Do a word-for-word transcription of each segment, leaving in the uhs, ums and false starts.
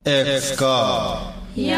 Exka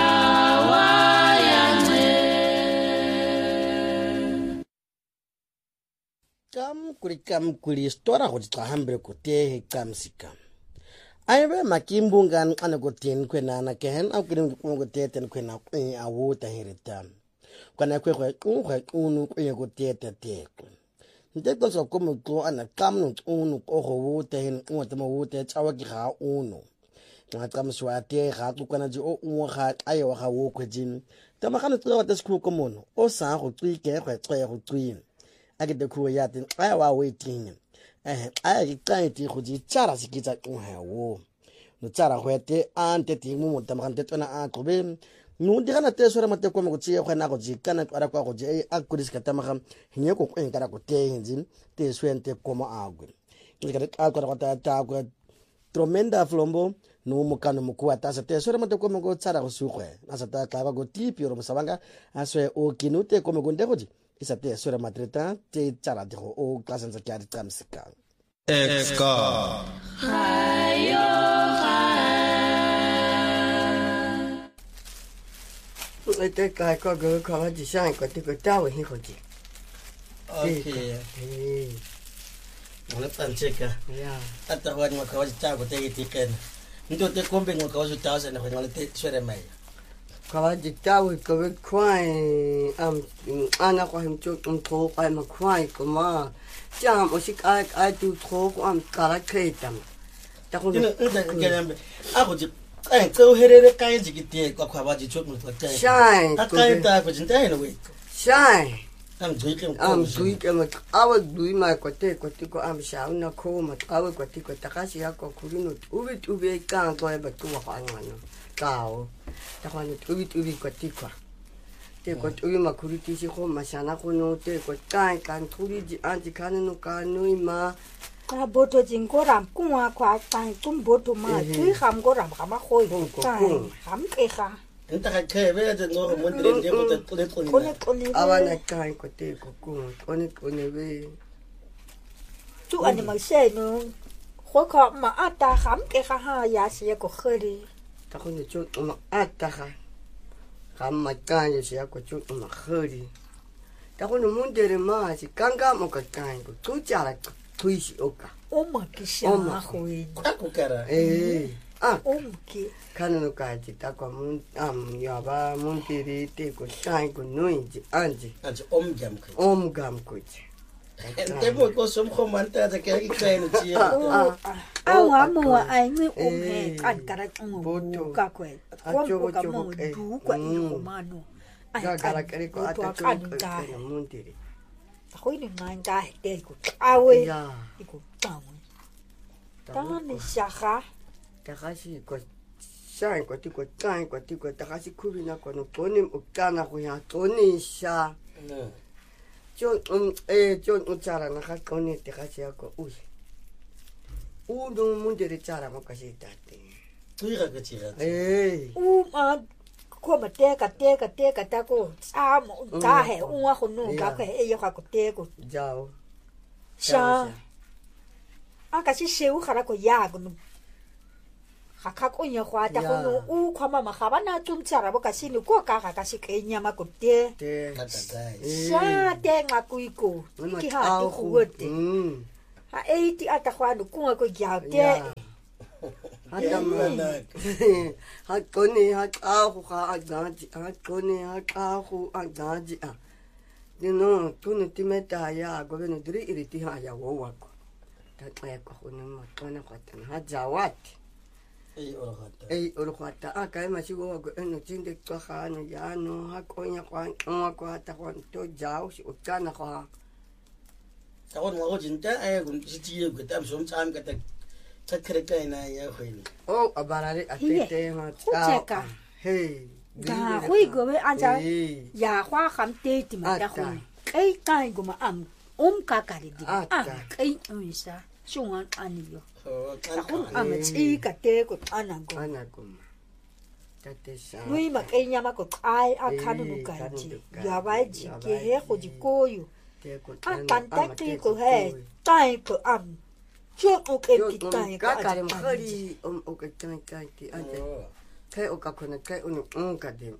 Kam kuri kam kuri stora go tla hambre ko te kam sikam. Ai be makimbungan ana go tin kwena na ken au kiri ko go te ten kwena a wo ta herita. Kwana kwe kwe ku kwe unu kwe go te te te. Nte ko so ko mo ko ana kam no unu ko go wo te hen o te mo wo te tsawa ki ga unu. Nga kam swa te ga ku kana ji o u ga ayo ga wo kwejin. Ta ma kana tlo ta sku ko mono. O sa go tsike kwe tsaye go tswin. Ake de kuwa yatin aya wa waiting eh aya ki kaiti khuji tsara sikitsa kuha wo no tsara khwete ante ti mu mo tamkan te tona a kobe no digana te sora mate ko mo tsi khwana go ji kana ara kwa go ji a kudis ka tamaka hinye ko kwen kara ko te hinjin te swente ko mo agwe ni ka ta ko ta ta ko tremenda flombo no mo kana mo kwa ta sa te sora mate ko mo go tsara go sukhwe asa ta ka go tipi ro mo sabanga aswe o kinute ko mo go ndego ji isa te sura matreta te tsara de o klasen sa kyari tsamsika Exka hayo Ete kai ko go ko ji sai ko ti ko ta we hi ko ji. okay Eh. ona tsancheka Ya. ata wa ni ka wa tsa go te ti ken ndo te kombe ngo ka wa tsa sa na ko te sura mai Ka ji ta we ko we kwai am ana ko him chu um tho kai ma kwai ko ma. Jam o sik ai ai tu tho ko am kala ke tam. Ta ko ina ida kelembe a go ji ai ko herere kai ji ki te ko kwa ba ji chok mo to te sai a ko kai ta ko jin tai no we sai am ji ke am ko dui ke ma awa dui ma ko te ko ti ko am sha una ko ma awa ko ti ko ta ka si ya ko kurino ubi ubi ka ko e ba tu wa ka ngano kao ta ko ni ubi ubi ko ti ko te ko ubi ma kuri ti si ko ma sha na ko no te ko kai kan turi ji an ji kan no ka nui ma Ka boto jing ko ram kuwa kwa tang tum boto ma tui kham ko ram khama khoi kai kham ke kha nta ka ke be de no mo dire de ko te ko ko ni kone kone awa na kai ko te ko ko ko ni ko ni we tu ani ma se no kho kha ma ata kham ke kha ha ya se ko khari ta ko ni chu ma ata ka ka ma ka ni si ya ko chu ma khari ta ko no mun de ma si kanga mo ka kai ko tu cha la tu si o ka o ma ki sha ma khoi ka ko kara eh ah o ki kana no ka ji ta ko mun am ya ba mun de ri te ko kai ko nui ji an ji a ji om jam ko om gam ko ji te mo ko som ko man ta ta ke ki kai no ji a wa mo wa ai ngi o me kan kara ngo ka ko ko ko ka mo du ko ni ko ma no ga ga la ke ko ata ko ko mun de ri khoi ni ngan ka te ko awe ya ko ta mo ta ni sha kha ta ga si ko sai ko ti ko kai ko ti ko ta ga si ku na ko no ko ni o kana ko ya to ni sha jo um eh jo u chara na ka ko ni te ga si ko u u no mun de chara mo ka si ta te tu ga ka chi ga eh u ma ko ma te ka te ka te ka ta ko sa mo ta he u wa ko no ka ko e yo ka ko te ko jao sha a ka si se u khara ko ya ko no ha ka ko nya khwa ta ko no u khwa ma ma ga ba na tum tsara bo ka si ni ko ka ga ka si ke nya ma ko te te ka ta dai sha te nga ku iko ki ha ti ku wote mm ha e ti ata khwa no ku ko ya te hata mana ha koni ha ka ho ha agaji ha koni ha ka ho agaji a dino tu no ti meta ya go bene diri iri ti ha ya wo wa ko ta tla ko ho no mo tona ko ta ha jawat ei ora hata ei oro ko ta a ka ma si go go no tinde ko ha no ya no ha ko nya ko no ko ta ko to jaw si o kana ko ha ta ko ngo jin ta ai gun si ti ko ta som cham ka ta ta kre kai na ya khoi ni o abarare a te te ha Cheka. hey ga hui go we an ja ya khwa kham te ti ma da Ata. hui kai kai go ma am um ka ka ri di a Ata. kai un sa shungan ani yo o ta kan hun am chi ka te ko ana go ana ko ma ta te sa lui ma kai nya ma ko ai a kanu nu ka ji ya ba ji ke he ko ji ko yu te ko a tan ta ti ko he tai ko am cho o ke ti tai ka ka ka re ma khari om o ka tai kai ti ante te o ka kona te unu unka dem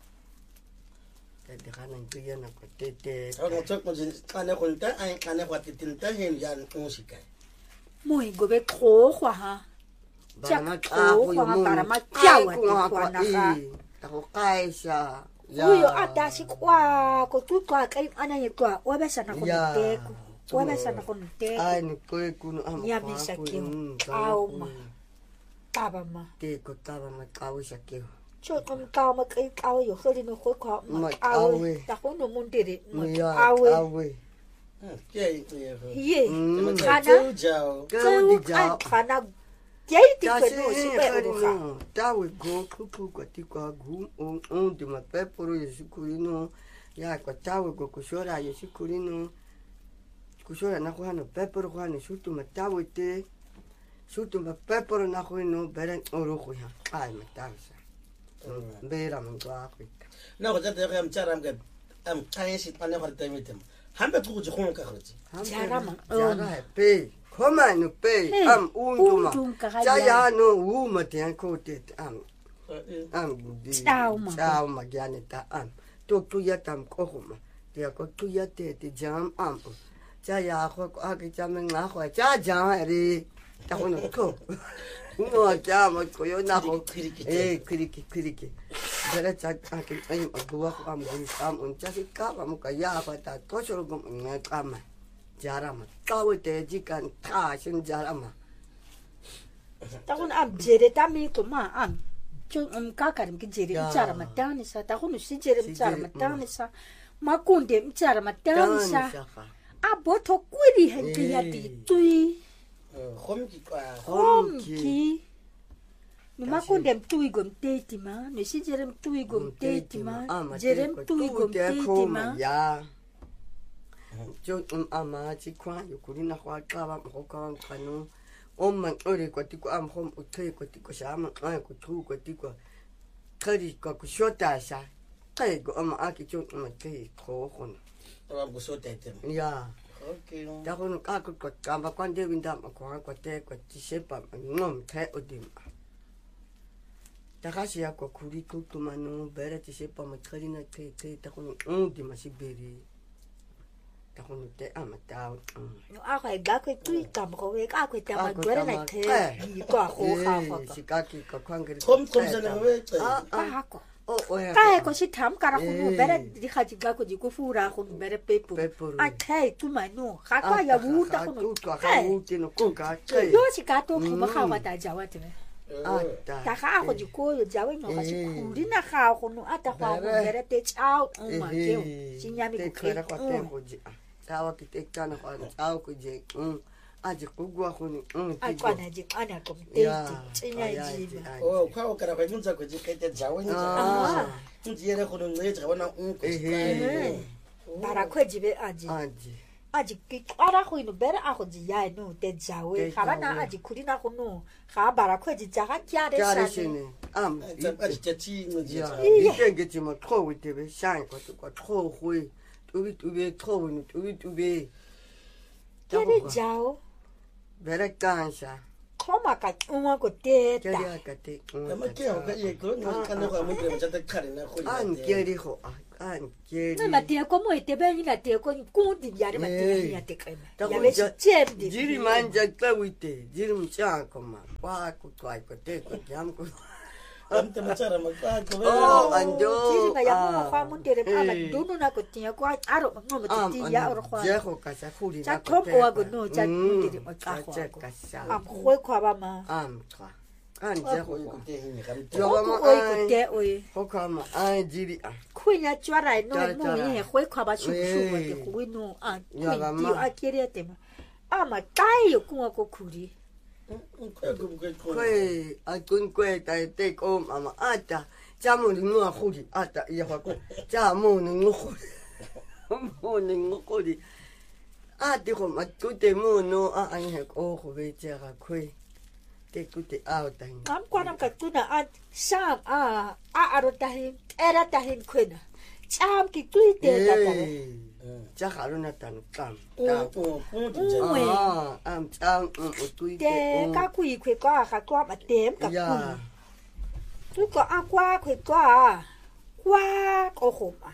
te de kana ntuya na ko te te o no tsok mo tsane go nta a kana go titinta hen ya musika moi go be tlogwa ha ba ma ka go yo mo para ma tjawa ko na ta go kaisa uyo atasi kwa ko tu kwa kai ana ye kwa wa be sana ko teko wa be sana ko teko ai ni ko ku no am ya bisa ke au ma taba ma te ko taba ma ka wi sa ke cho kom ka ma kai ka yo so ni ko kwa ma au ta ko no mun dire ma au au ke ye kana jao ko di jao kana Jai ti ko no si pe o ha. Ta we go ku ku ko ti ko gu on on de ma pe por yo si kurino ya ko ta we go ku shora yo si kurino ku shora na ko no pe por ko ni su tu ma ta we te su tu ma pe por na ko no beren oro ko ya ai ma ta sa bera man ko a ko na go jate ga mtsara mga am kai si tane go ta mitem hambe tu go go ka go ji jara ma jara pe Koma no pe am unduma ja ya no u ma tian ko te am am di chao ma chao ma gyane ta am to tu ya tam ko ma te ko tu ya te te jam am ja ya ko a ke jam nga ko ja ja ri ta ko no ko no ja ma ko yo na ko eh kiriki kiriki dere cha a ke ai ma go ko am gun am un cha si ka ma ka ya pa ta ko so go nga ka ma jarama tawe te jikan ta shin jarama ta kun am jere ta mi to ma am chu um ka karim ki jere jarama ta ni sa ta kun si jere jarama ta ni sa ma kun de jarama ta ni sa a bo to kwiri hen ki ya ti tui khom ki kwa khom ki ni ma kun de tui gom te ti ma ni si jere tui gom te ti ma jere tui gom te ti ma ya jo um ama chi kwa yo kurina kwa kaba ko ka kanu om man ore ko ti ko am hom utre ko ti ko shama ai ko tu ko ti ko kari ko ko shota sa kai go ama aki jo um ke ko kon ta go so te te ya okay ta ko ka ko ko ka ba kwan de winda ma ko ko te ko ti sepa ngom te odim ta ka sia ko kuri ko tu manu bere ti sepa ma kari na te te ta ko um di ma si beri ta ko te ama ta no a ga ga ko tu ka mo we ka ko ta ma dore na te i ko ho ha fa ka si ka ki ko kwangere khom khom sa na we ka ha ko o o ya ka ko si tham kara ko no bere di kha ji ga ko di ko fura ko bere pepo a kai tu ma no ka ka ya bu ta ko no ka u ti no ko ka yo si ka to ko ma kha wa ta ja wa te ata ta ka ko ji ko yo ja we no ka si ku ri na kha ko no ata kwa ko bere te chao o ma ke si nya mi ko ke ko te ko ji tawa ki te kana ko au ko je um aje ko gwa ko ni um a kwa na ji ana ko te ti nya ji o kwa o kara kwa munza ko ji ke te jawo ni ja munzi yere ko no nge ja wana un ko para ko ji be aji aje aji ki ara ko no bere a ko ji ya no te jawo ka na aji kuri na ko no ga bara ko ji ja ga kya re sa ni am aji te ti no ji ja i te ge ti mo tro wi te be shine ko ko tro hui Ubi ubi tro ni ubi ubi. Kere jao. Bere kansa. Koma ka uma ko te ta. Kere ka te. Ta ma ke o ka ye ko no ka no ka mo te ma ta kare na ko ya. An kere ho an kere. Na ma te ko mo te be ni na te ko ku di ya re ma te ya te ka. Ya be jem di. Jiri manja ka wite. Jiri mcha ko ma. Wa ku twai ko te ko jam ko. Am te machara ma ka ko. Oh, anjo. Jiri ga ya mo fa mo te re ama dunu na ko tiya ko aro mo mo te ya oro ko. Je ko ka sa furi na ko. Ja ko wa go no ja mo te re ma ka ko. Am ko ko ba ma. Am ka. An je ko ko te hi ni kam te. Yo ma ko ko te oi. Ko ka ma ai jiri a. Kunya chwara no mo ye ko ko ba shu shu mo te ko no a. Ku a kere te ma. Ama tai yo ko ko kuri. Kwe a kun kwe ta te ko mama ata jamu ni no khudi ata ya ko jamu ni no khudi mo ni no khudi a te ko ma tu te mo no a ai he ko ko be ja ga kwe te ku te a ta ni am kwa nam ka tu na a sa a a aro ta hin era ta hin kwena cham ki tu te ta ta ja ga lo na tan kam ta ko ko te ja ah am chang um o tu te ka ku i kwe ka ga kwa ba tem ka ku tu ko aqua ko kwa kwa ko khoma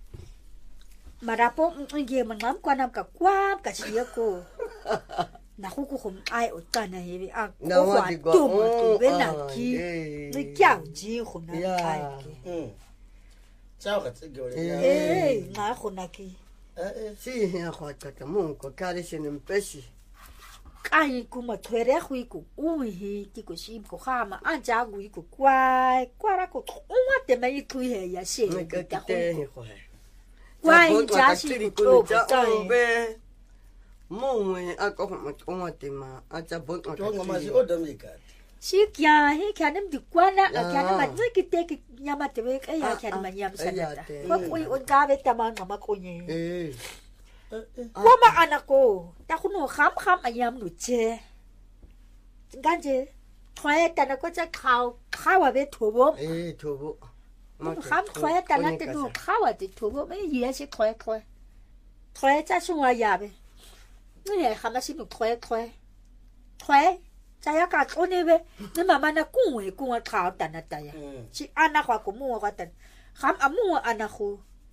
marapo nge manam kwa nam ka kwa ka sia ko na ku ku khom ai o tana he a ko kwa to mo to be na ki ni kya ji khu na ai ke mm chao ka tse go le eh na khu na ki eh si ya kwa ka mo ko kare se nem pesi kai ku ma thwere khu ku u hi ti ko sim ko khama an ja gu ku kwa kwa ra ko u ma te mai tu he ya se ka ta te he ko he kwa ja si ko ta be mo me a ko ma ko ma te ma a cha bon ma to ngoma si odam ikat si kya he kya nem di kwa na kya na ma ni ki te ki nyama te we ka ya kya ma nyam sa ta ko ku on ka be ta ma ma ko ni eh ko ma anako ta ku no kham kham ayam nu che ganje khoe ta na ko cha khao khawa be thobo eh thobo kham khoe ta na te no khawa te thobo me ye se khoe khoe khoe cha su wa ya be ni he khama si no khoe khoe khoe cha ya ka o ne be ni mama na ku we ku wa khao ta na ta ya si ana kwa ko mu wa ta kham amu ana khu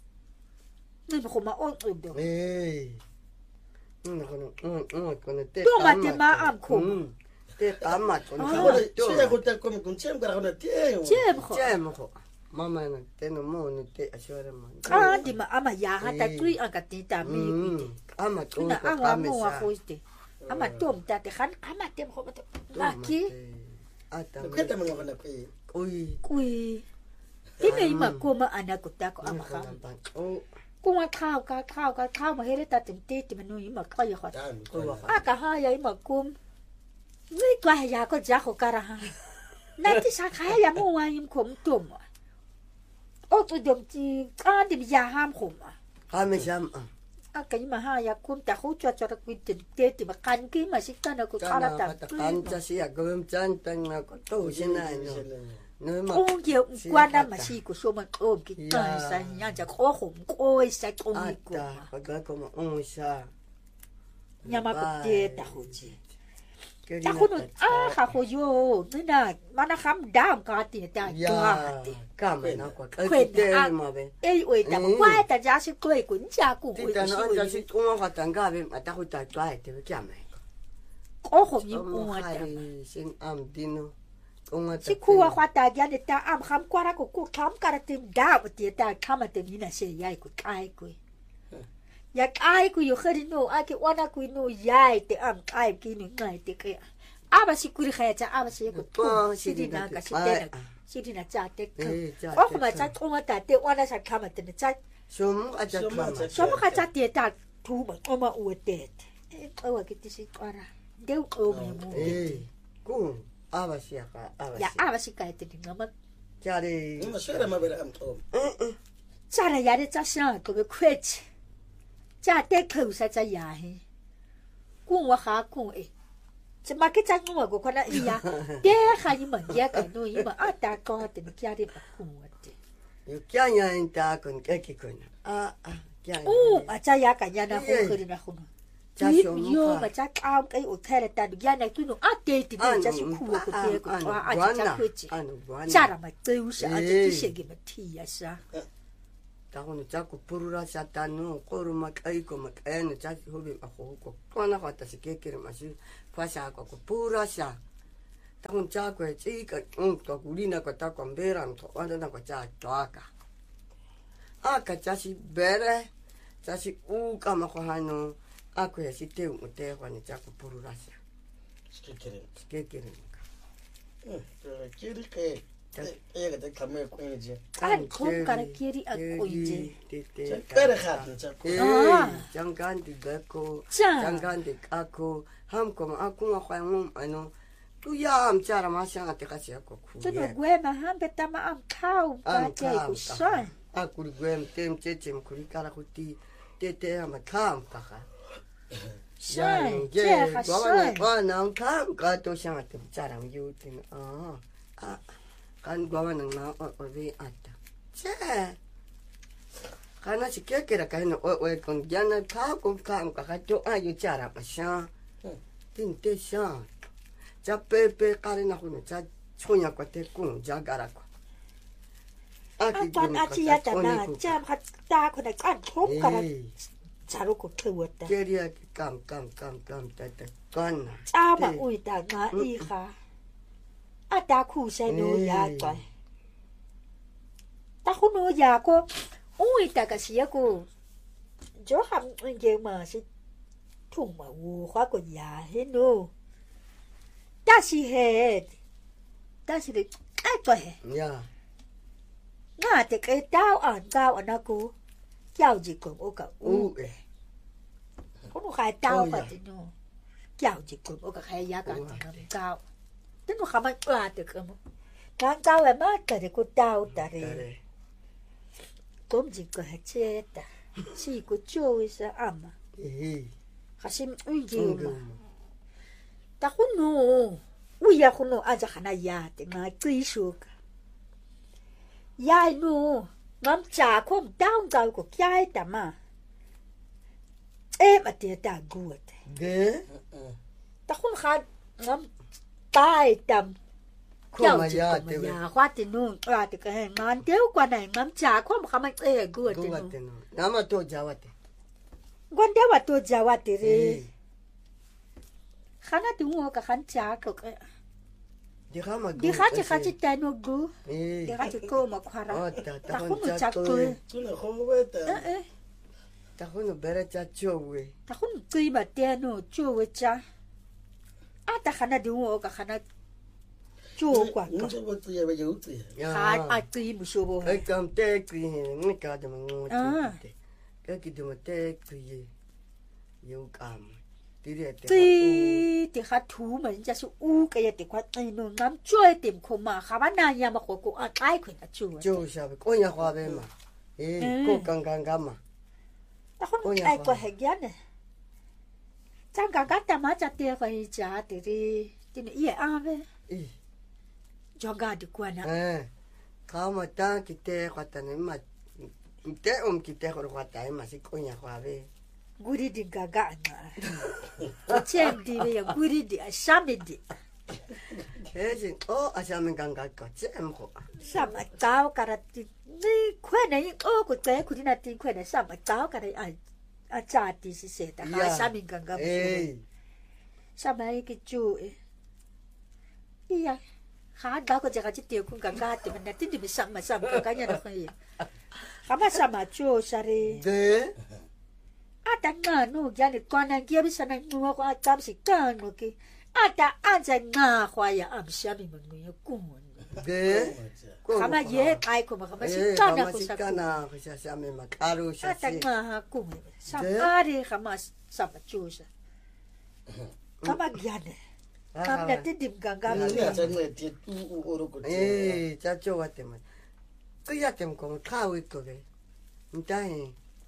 ni ko ma o o do eh no no no ko ne te to ma te ma am ko te tama ko ko se ko te ko ko chem ka na te chem ko chem ko mama na te no mo ne te asore man ah di ma ama ya ha ta tui anga te ta mi ku ama te to na ka ama me mo wa sa ko te ama tom ta te khan ama te ko na ki ata ko te mo na ko oi kui ti me ma ko ma ana ko ta ko ama kha o ko wa khao ka khao ka khao ma hele ta te te te manu i ma ka ya kha dan a ka ha ya i ma kum ni kwa ya ko ja ko kara ha na ti sa kha ya mo wa im khom tom o tu dom ti ka di ya ham khom ha me jam a ka i ma ha ya kum ta khu cha cha ku te te ti ma kan ki ma sik ta na ko kara ta kan cha si ya gum chan tang na ko to sina no no ma o ye kwa na ma si ko so ma o ki ta sa nya ja ko khom ko sa ko mi ko ata pa ga ko mo o sa nya ma ko te ta ho ji ta khu no a kha ko yo ni na ma na kham dam ka ti ta ya ka ka ma na ko ka Kwen te a- ma be e oi ta ma kwa ta ja si ko ko nya ku ko ti ta no ja si ko ma ta nga be ma ta ko ta twa te be kya me ko ho mi ko ko ma ta sin am dino ko ma ta si ku wa kwa ta ja de ta am kham kwa ra ko ku kham ka ra ti da ba ti ta kham te ni na se ya ko kai ko ya kai ku yo khari no a ke wana ku no ya te am kai ki ni ngai te ke a ba si ku ri kha cha a ba si ko to si di na ka si te na si di na cha te ka o ma cha ko ma ta te wana sa kham te na cha so mo a cha ma so mo ka cha te ta tu ba o ma u te e ko wa ki ti si kwa ra de o me mo eh ku a ba si ka a ba ya si a ba si ka te ni ma cha de mo shera ma bere am to cha ra ya de cha sha ko be kwet cha te khu sa cha ya he ku wa kha ku e cha ma ke cha ngo ko na iya de kha ni ma ya ka no i ma a ta ko te ni kya de ba ku wa te yo kya nya en ta con ke ki con a a kya o a cha ya ka ya na ko ko na ko no cha Yo so mo yo ka ma cha ka kai o thera ta du ya na tu no a te ti no cha si ku ko te ko a a cha ku chi anu guana cha ra ma te u sha a te she ge ma ti ya sha ta ko cha ko purura sa ta no ko ru ma kai ko ma kai no cha ho be ma ko ko ko na ko ta si ke ke ma si fa sa ko ko pura sa ta ko cha ko chi ka un ko guri na ko ta ko beran to wa na ko cha to ka a ka cha si bere cha si u ka ma ko ha no a ko ya si te u te ko ni cha ko purura sa skikere ke ke ka eh kiri ke e ga te kame ko je an ko ka ra kiri a ko je pere khat cha ko Ah. jangan di beko Cha. jangan di aku ham ko ma aku ma kwa ngum ano tu ya am cara ma sha ate ka sia ko ku tu no gwe ma han be ta ma am kau ka te ku sha aku gwem tem che chem ku kala ku ti te te am kam ka ka sha je ha wa sha wa na kam ka to sha ate cara mi yu tin ah ah kan gwa na na o o vi ata che kana si ke ke ra ka no o o kon jana ka ko kam ka ka to ayu cara pa sha tin te sha cha pe pe ka re na ku no cha chonya ko te ku ja ga ra ko aki Atan achi ya tana jam hat ta ko na kan thop kara charu ko thuata keria kam kam kam kam ta ta kan cha ma ui ta nga i kha ata khu sai no ya ta ta khu no ya ko ui ta ka sia ko jo ham nge ma si thung ma wu khwa ko ya he no ta si he ta si de ai to he ya nga te cái tao ẩn cao ở nó cú chào gì cũng ô cả u u có một khai tao mà thì nó chào gì cũng ô cả khai giá cả thì nó cao tức nó không ăn là được không càng cao là mất cả thì cô tao ta thì cũng chỉ có hết chết ta chỉ có chơi sao ăn mà khá sim uy gì mà ta không nô uy ya không nô ăn cho khana ya thì mà tuy suốt yai nu ngắm trà không đau đầu của yai ta mà em ở đây ta guột de ta không khai ngắm tai tầm không mà ya te ya hoa thì nu à thì cái ngán tiêu qua này ngắm trà không khai mạnh ê guột thì nu nama to jawate quan tiêu vào tôi jawa thì đi khana tu ngô cả khán trà cực đi khá mà đi khá chỉ khá chỉ tay nó gu đi khá chỉ cô mà khoa ra ta không được chặt cười tu na không biết ta ta không được bé cha chơi ta không cười mà tay nó chơi cha à ta khana đi ngô cả khana chơi quá nó sẽ bắt tu ya bây giờ tu khá à cười một số bộ cái cầm tê cười này cái đó mà ngô cái cái đó mà tê cười yêu cảm tuy thì khá thú mà chúng ta sẽ u cái gì thì khá ai nó ngắm chơi tìm không mà khá bán nhà mà có cũng ai khuyên là chơi chơi sao vậy coi nhà hoa bên mà ê cô căng căng căng mà ta không ai có hệ giá này chẳng cả các ta mà chặt tiền phải trả thì đi thì nó ý à về cho gà được quan à kalau mà ta kita kata này mà kita om kita kalau kata mà sẽ coi nhà hoa về guri di gaga na chen di be guri di asame di ese o asame ganga ka chen ko sama tao kara ti ni kwen nei o ku te ku dina ti kwen sama tao kara a a cha ti si se ta ha asame ganga eh sama ki chu e iya ha da ko jaga ti ti ku ganga ti na ti di sama sama ka nya na khoi kama sama chu sare de Ata nga no jani kwana kia bisa na nuwa kwa atam si kano ki ata anja nga kwa ya am shami mangu ya kumon de kama ye kai ko kama si kana ko sa kana ko sa sa me makaru sa ata nga ha kumon samari kama sama chusa kama gyane kama tidim ganga ni ata ngai ti tu oro ko eh cha cho wa te ma ko ya tem ko kawi ko be ntai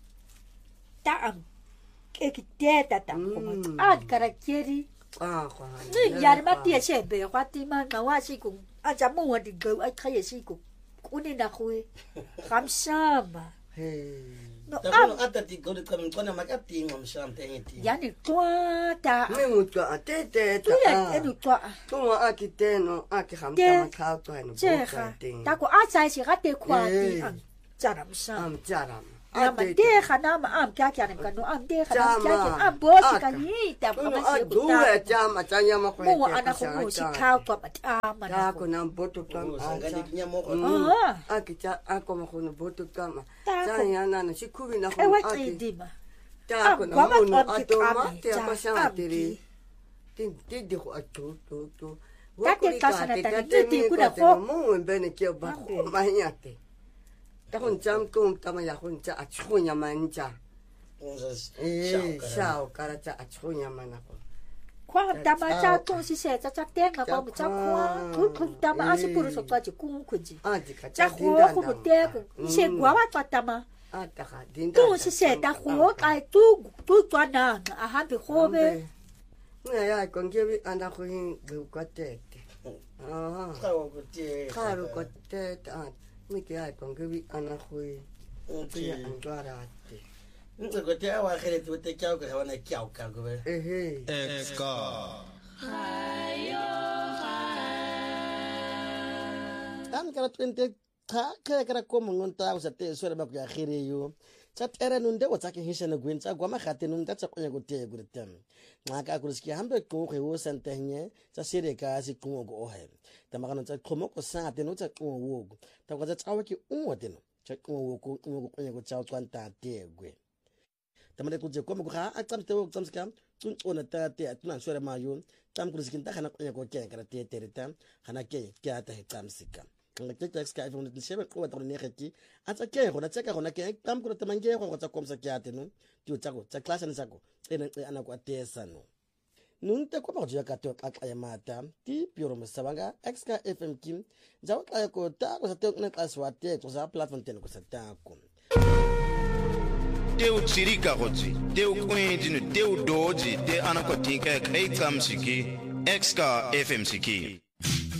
ta am ke ki te ta ta ko ma a kara keri ah kwa ni yar ma tie che be kwa ti ma na wa si ku a ja mo wa di go a khaye si ku ku ni na khu kham sama hey no ta ko ata ti ko ko ko na ma ka ti ngom sham te ti ya ni kwa ta me mu to te te tu ya e nu kwa tu ma a ki te no a ki kham ta ma khao to no che kha ta ko a sai si ga te kwa ti am cha ram sa am charam na ma te khana ma am kya kya nem kanu am te khana kya kya am bo si ka ni ta ko ma si du e cha ma cha nya ma ko mo ana ko mo si khao ko ma ta ma ta ko na boto kam a ga ni nya mo ko a ki cha a ko ma ko no boto kam cha nya na na si ku bi na ko e wa a ti ki di ma ta ko na mo no a to ma te a pa sa ti ri tin ti di ko a to to to ta te ka sa na ta ni ti ku na ko mo en bene ke ba ma nya te ta kon jam kum ta ma ya kon cha a chu nya man cha eh sao kara cha a chu nya man ko kwa ta ma cha ko si se cha cha te nga ko ma cha kwa tu tu ta ma a si puru so ka ji ku ku ji a ji ka cha ko ko no te ko se kwa wa ta ta ma a ta ka din tu si se ta ko ka tu tu kwa na a ha bi ko be ne ya kon ke bi anda ko hin bu ko te ah ka ko ti ka ru ko te a mi ke ai kon ke bi ana ko ti an dara te nto ko te wa khere tu te kyau ka wana kyau ka go be eh eh Ex-Ka. tan kara twenty cha ke kra ko mongonta go sa te swere ba go ya khireyo tsa tere nunde o tsa ke hishene gwin tsa gwa magate nung tsa go ya go te go tem ngaka go ski hambe go go o santenye tsa sire ka si go go o he ta magano tsa khomo go sa te no tsa go wo ta go tsa tsawa ke unwa teno tsa go wo go go go go tsa tswanta te gwe ta mane go je ko mo ga a tsamte go tsamska tsuntona ta te atuna swere mayo tam go ski nta kana go ya go ke kra te tere ta kana ke ke ata he tsamsika ngeke tsa ska iphone le shebe go batla ne geti a tsa ke go na tseka gona ke tam go tsa mange go tsa komsa ke ate no tio tsa go tsa class ne tsa go ene ana go atesa no nunte ko ba go ya ka to ka ya mata ti pioro mosabanga xka fm kim ja o tla ko ta go sa te na class wa te go sa platform ten go sa ta ko teu tsirika gotsi teu kwendinu teu doji te ana ko tinka kai tsamsiki xka fm siki